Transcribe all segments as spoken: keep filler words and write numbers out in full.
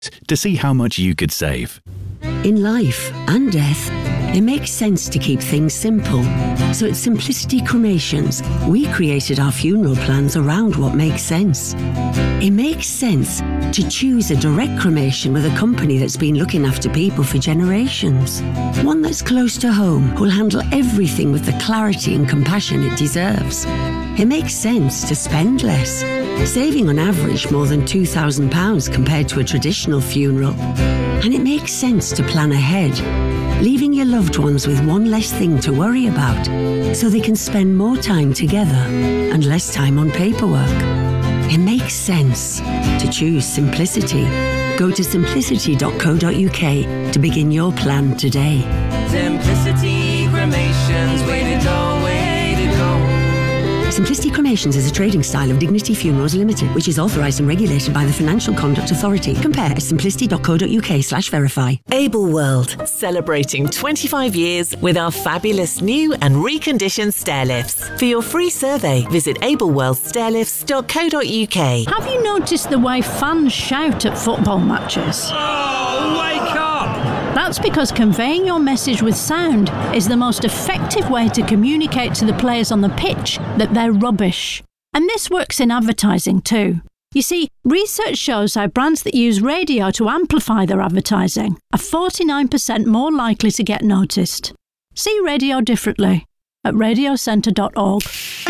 to see how much you could save. In life and death, it makes sense to keep things simple. So at Simplicity Cremations, we created our funeral plans around what makes sense. It makes sense to choose a direct cremation with a company that's been looking after people for generations. One that's close to home, who'll handle everything with the clarity and compassion it deserves. It makes sense to spend less, saving on average more than two thousand pounds compared to a traditional funeral. And it makes sense to plan ahead, leaving your loved ones with one less thing to worry about, so they can spend more time together and less time on paperwork. It makes sense to choose simplicity. Go to simplicity dot co dot uk to begin your plan today. Simplicity Cremations, way to go, way to go. Simplicity Cremations is a trading style of Dignity Funerals Limited, which is authorised and regulated by the Financial Conduct Authority. Compare at simplicity dot co dot uk slash verify. Able World, celebrating twenty-five years with our fabulous new and reconditioned stair lifts. For your free survey, visit able world stair lifts dot co dot uk. Have you noticed the way fans shout at football matches? Oh, wake up! That's because conveying your message with sound is the most effective way to communicate to the players on the pitch that they're rubbish. And this works in advertising too. You see, research shows how brands that use radio to amplify their advertising are forty-nine percent more likely to get noticed. See radio differently at radio centre dot org.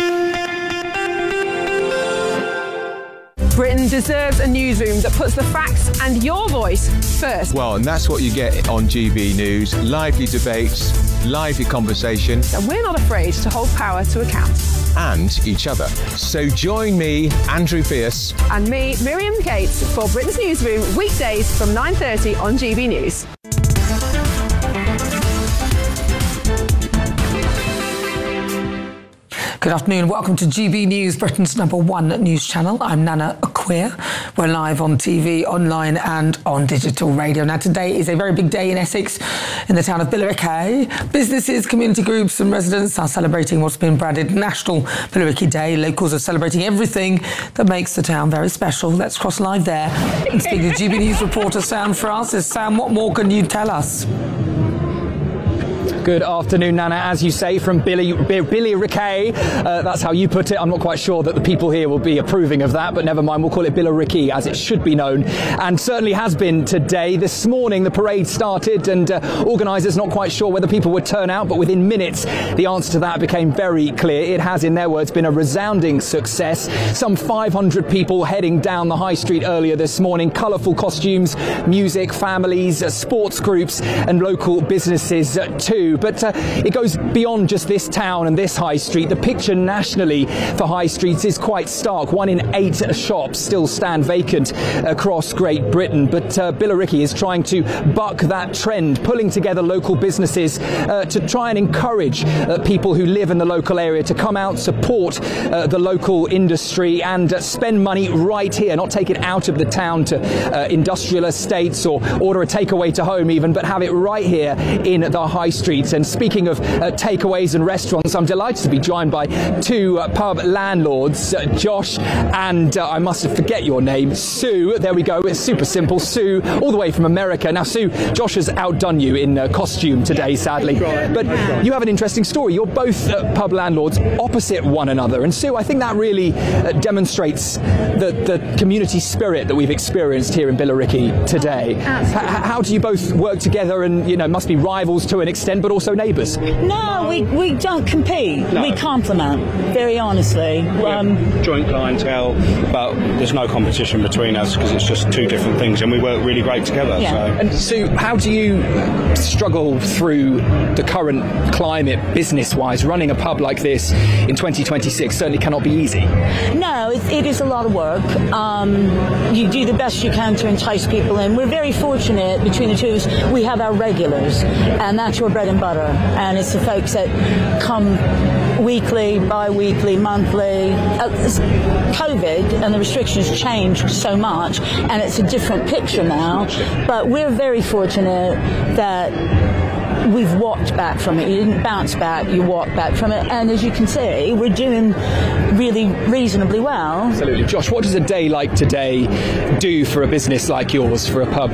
Britain deserves a newsroom that puts the facts and your voice first. Well, and that's what you get on G B News. Lively debates, lively conversation. And we're not afraid to hold power to account. And each other. So join me, Andrew Pierce. And me, Miriam Gates, for Britain's Newsroom, weekdays from nine thirty on G B News. Good afternoon. Welcome to G B News, Britain's number one news channel. I'm Nana Acquia. We're live on T V, online and on digital radio. Now, today is a very big day in Essex, in the town of Billericay. Businesses, community groups and residents are celebrating what's been branded National Billericay Day. Locals are celebrating everything that makes the town very special. Let's cross live there and speak to G B News reporter Sam Francis. Sam, what more can you tell us? Good afternoon, Nana. As you say, from Billy, Billericay, uh, that's how you put it. I'm not quite sure that the people here will be approving of that, but never mind, we'll call it Billericay, as it should be known, and certainly has been today. This morning, the parade started, and uh, organisers not quite sure whether people would turn out, but within minutes, the answer to that became very clear. It has, in their words, been a resounding success. Some five hundred people heading down the high street earlier this morning. Colourful costumes, music, families, uh, sports groups, and local businesses uh, too. But uh, it goes beyond just this town and this high street. The picture nationally for high streets is quite stark. One in eight shops still stand vacant across Great Britain. But uh, Billericay is trying to buck that trend, pulling together local businesses uh, to try and encourage uh, people who live in the local area to come out, support uh, the local industry and uh, spend money right here, not take it out of the town to uh, industrial estates or order a takeaway to home even, but have it right here in the high street. And speaking of uh, takeaways and restaurants, I'm delighted to be joined by two uh, pub landlords, uh, Josh and uh, I must forget your name, Sue. There we go. It's super simple. Sue, all the way from America. Now, Sue, Josh has outdone you in uh, costume today, sadly. But you have an interesting story. You're both uh, pub landlords opposite one another. And Sue, I think that really uh, demonstrates the, the community spirit that we've experienced here in Billericay today. H- how do you both work together and, you know, must be rivals to an extent, but also neighbours? No, we, we don't compete. No. We complement, very honestly. Um, joint clientele, but there's no competition between us because it's just two different things and we work really great together. Yeah. So. And Sue, how do you struggle through the current climate business-wise? Running a pub like this in twenty twenty-six certainly cannot be easy. No, it, it is a lot of work. Um, you do the best you can to entice people in. We're very fortunate between the two of us. We have our regulars, and that's your bread and butter. And it's the folks that come weekly, bi-weekly, monthly. Uh, COVID and the restrictions changed so much, and it's a different picture now. But we're very fortunate that we've walked back from it. You didn't bounce back, you walked back from it. And as you can see, we're doing really reasonably well. Absolutely. Josh, what does a day like today do for a business like yours, for a pub